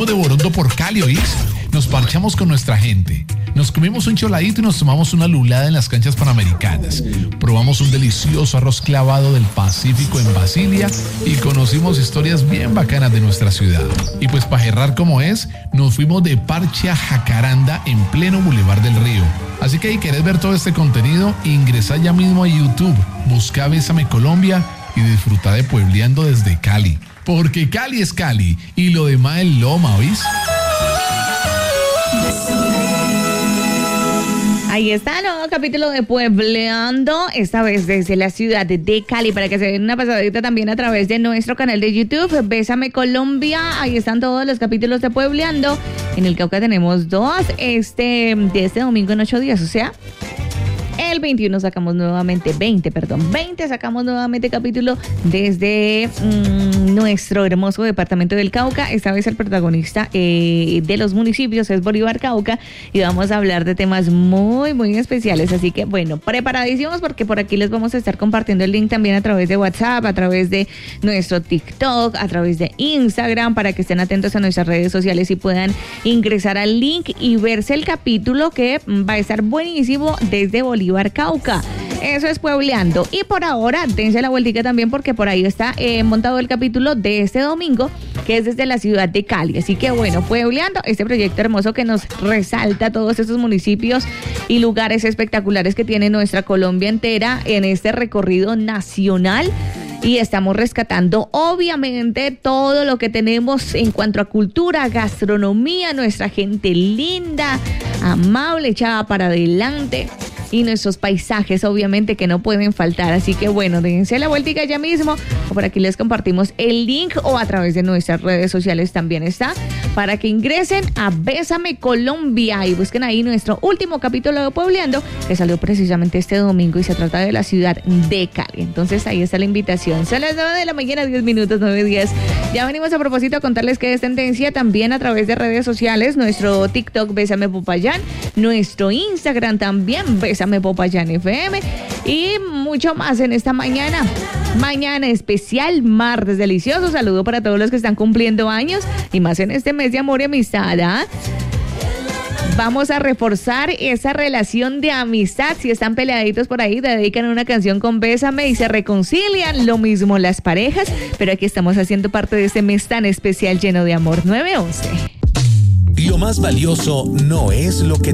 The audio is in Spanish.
Fuimos de Borondo por Cali, ¿oís? Nos parchamos con nuestra gente. Nos comimos un choladito y nos tomamos una lulada en las canchas panamericanas. Probamos un delicioso arroz clavado del Pacífico en Basilia y conocimos historias bien bacanas de nuestra ciudad. Y pues para cerrar como es, nos fuimos de parche a Jacaranda en pleno Boulevard del Río. Así que si querés ver todo este contenido, ingresa ya mismo a YouTube, busca Bésame Colombia y disfruta de Puebleando desde Cali. Porque Cali es Cali y lo demás es Loma, ¿oís? Ahí está, nuevo capítulo de Puebleando, esta vez desde la ciudad de Cali, para que se den una pasadita también a través de nuestro canal de YouTube, Bésame Colombia. Ahí están todos los capítulos de Puebleando. En el Cauca tenemos dos, de este domingo en 8 días, o sea, el 21 sacamos nuevamente, 20 sacamos nuevamente capítulo desde nuestro hermoso departamento del Cauca. Esta vez el protagonista de los municipios es Bolívar Cauca y vamos a hablar de temas muy, muy especiales. Así que bueno, preparadísimos porque por aquí les vamos a estar compartiendo el link también a través de WhatsApp, a través de nuestro TikTok, a través de Instagram, para que estén atentos a nuestras redes sociales y puedan ingresar al link y verse el capítulo que va a estar buenísimo desde Bolívar Cauca. Eso es Puebleando. Y por ahora, dense la vueltica también porque por ahí está montado el capítulo de este domingo, que es desde la ciudad de Cali. Así que bueno, Puebleando, este proyecto hermoso que nos resalta todos estos municipios y lugares espectaculares que tiene nuestra Colombia entera en este recorrido nacional. Y estamos rescatando, obviamente, todo lo que tenemos en cuanto a cultura, gastronomía, nuestra gente linda, amable, echada para adelante. Y nuestros paisajes, obviamente, que no pueden faltar. Así que bueno, déjense la vueltica ya mismo. O por aquí les compartimos el link o a través de nuestras redes sociales también está. Para que ingresen a Bésame Colombia y busquen ahí nuestro último capítulo de Puebleando, que salió precisamente este domingo y se trata de la ciudad de Cali. Entonces ahí está la invitación. Son las 9 de la mañana, 10 minutos, 9:10. Ya venimos a propósito a contarles que es tendencia también a través de redes sociales. Nuestro TikTok Bésame Popayán, nuestro Instagram también Bésame Popayán FM y mucho más en esta mañana. Mañana especial, martes delicioso. Saludo para todos los que están cumpliendo años y más en este mes de amor y amistad, ¿ah? Vamos a reforzar esa relación de amistad. Si están peleaditos por ahí, dedican una canción con Bésame y se reconcilian. Lo mismo las parejas, pero aquí estamos haciendo parte de este mes tan especial lleno de amor. 9:11. Lo más valioso no es lo que